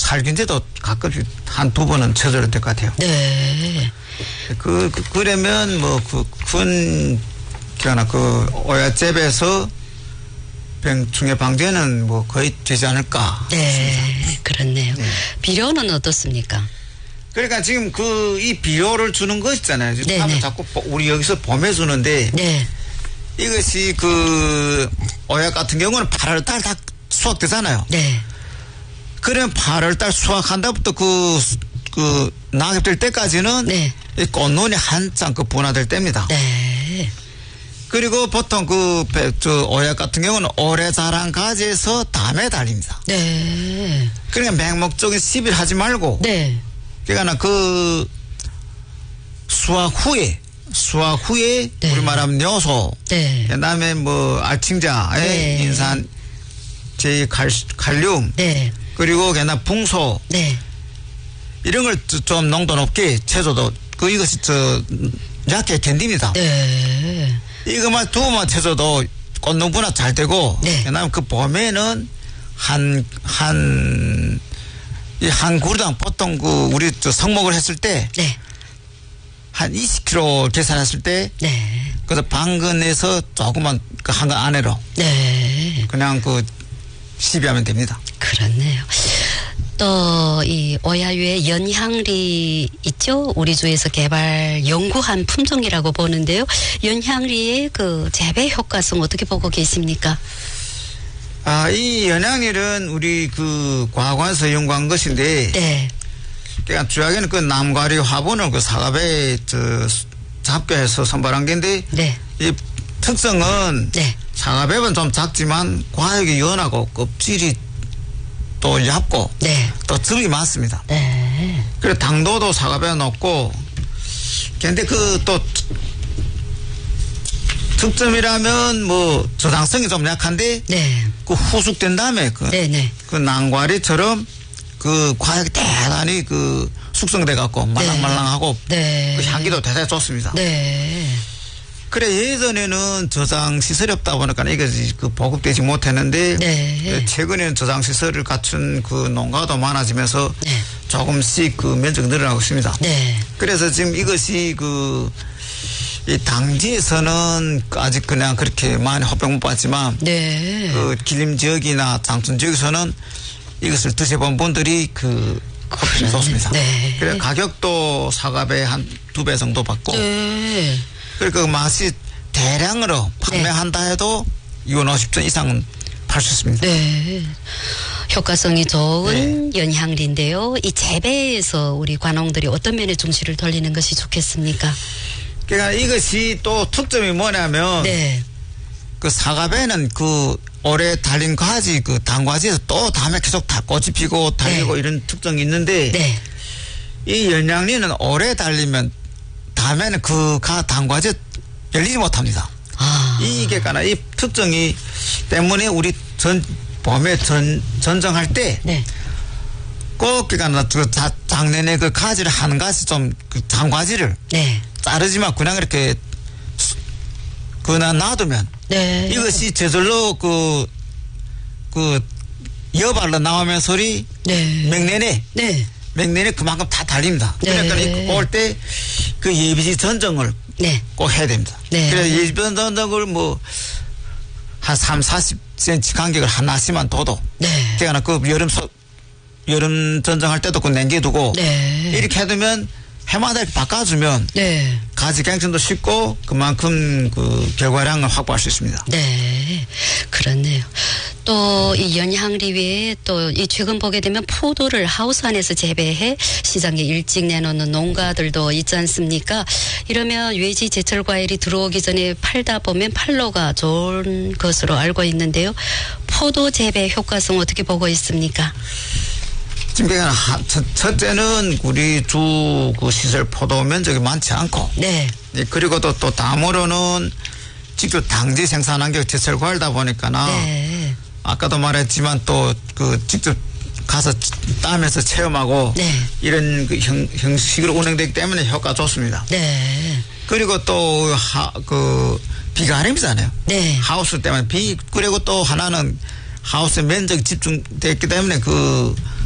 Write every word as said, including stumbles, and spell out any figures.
살균제도 가끔씩 한 두 번은 쳐줘야 될 것 같아요. 네. 그, 그 그러면 뭐 그군 기나 그 오야잽에서 병충해 방지에는 뭐 거의 되지 않을까. 네, 싶습니다. 그렇네요. 네. 비료는 어떻습니까? 그러니까 지금 그 이 비료를 주는 거 있잖아요. 지금 네네. 자꾸 우리 여기서 봄에 주는데 네. 이것이 그 오약 같은 경우는 팔월 달 다 수확되잖아요. 네. 그러면 팔월 달 수확한다부터 그, 그 낙엽될 때까지는 네. 이 꽃눈이 한창 그 분화될 때입니다. 네. 그리고 보통 그, 저, 오약 같은 경우는 오래 자란 가지에서 다음에 달립니다. 네. 그러니까 맹목적인 시비를 하지 말고. 네. 그러니까 그 수확 후에, 수확 후에 네. 우리 말하면 요소. 네. 그 다음에 뭐 알칭자에 네. 인산, 제 칼륨. 네. 그리고 게나 붕소. 네. 이런 걸 좀 농도 높게 채줘도 그 이것이 저 약해 견딥니다. 네. 이것만 두어만 채줘도 꽃농부나 잘 되고. 네. 그다음 그 봄에는 한 한 이 한 그루당 보통 그 우리 저 성목을 했을 때 네. 한 이십 킬로그램 계산했을 때 네. 그래서 방근에서 조금만 그 한근 안으로 네. 그냥 그 시비하면 됩니다. 그렇네요. 또, 이, 오야유의 연향리 있죠? 우리 주에서 개발, 연구한 품종이라고 보는데요. 연향리의 그 재배 효과성 어떻게 보고 계십니까? 아, 이 연양일은 우리 그 과관에서 연구한 것인데. 네. 그러니까 주약에는 그 남과리 화분을 그 사과배에 저 잡교해서 선발한 게인데. 네. 이 특성은. 네. 사과배는 좀 작지만 과육이 연하고 껍질이 또 얇고. 네. 또 즙이 많습니다. 네. 그래 당도도 사과배가 높고. 근데 그 또 특점이라면 뭐 저당성이 좀 약한데. 네. 그 후숙된 다음에 그, 네네. 그 난과리처럼 그 과육이 대단히 그 숙성돼 갖고 말랑말랑하고. 네. 그 향기도 대단히 좋습니다. 네. 그래 예전에는 저장 시설이 없다 보니까 이게 그 보급되지 못했는데. 네. 최근에는 저장 시설을 갖춘 그 농가도 많아지면서. 네. 조금씩 그 면적이 늘어나고 있습니다. 네. 그래서 지금 이것이 그 이 당지에서는 아직 그냥 그렇게 많이 호평 못 받지만. 네. 그 길림 지역이나 장춘 지역에서는 이것을 드셔본 분들이 그 호평이 좋습니다. 네. 그래 가격도 사과배 한 두 배 정도 받고. 네. 그리고 그 맛이 대량으로 판매한다 해도 이백오십 전 이상은 팔 수 있습니다. 네. 효과성이 좋은 네. 연향리인데요. 이 재배에서 우리 관홍들이 어떤 면에 중시를 돌리는 것이 좋겠습니까? 그러니까 이것이 또 특점이 뭐냐면. 네. 그 사과배는 그 올해 달린 가지 그 단과지에서 또 다음에 계속 다 꽃이 피고 달리고 네. 이런 특성이 있는데. 네. 이 연양리는 올해 달리면 다음에는 그 가 단과지 열리지 못합니다. 아. 이게 가나 이 특성이 때문에 우리 전 봄에 전 전정할 때. 네. 꼭 그니까 그 작년에 그 가지를 한 가지 좀 그 단과지를. 네. 자르지만 그냥 이렇게 그냥 놔두면. 네. 이것이 저절로 그, 그, 여발로 나오면 소리. 네. 맹내내. 네. 맹내내 그만큼 다 달립니다. 네. 그러니까 올 때 그 예비지 전정을 네. 꼭 해야 됩니다. 네. 그래서 예비지 전정을 뭐, 한 삼, 사십 센티미터 간격을 하나씩만 둬도. 네. 그러니까 그 여름 소, 여름 전정할 때도 그 남겨두고. 네. 이렇게 해두면 해마다 이렇게 바꿔주면. 네. 가지 갱신도 쉽고 그만큼 그 결과량을 확보할 수 있습니다. 네. 그렇네요. 또 이 연향리 외에 또 이 최근 보게 되면 포도를 하우스 안에서 재배해 시장에 일찍 내놓는 농가들도 있지 않습니까? 이러면 외지 제철 과일이 들어오기 전에 팔다 보면 팔로가 좋은 것으로 알고 있는데요. 포도 재배 효과성 어떻게 보고 있습니까? 지금 그냥 첫, 첫째는 우리 주 그 시설 포도 면적이 많지 않고. 네. 그리고 또, 또 다음으로는 직접 당지 생산한 게 제철 과일다 보니까나. 네. 아까도 말했지만 또 그 직접 가서 따면서 체험하고. 네. 이런 그 형, 형식으로 운영되기 때문에 효과가 좋습니다. 네. 그리고 또 하, 그 비가림이잖아요. 네. 하우스 때문에 비, 그리고 또 하나는 하우스 면적이 집중됐기 때문에 그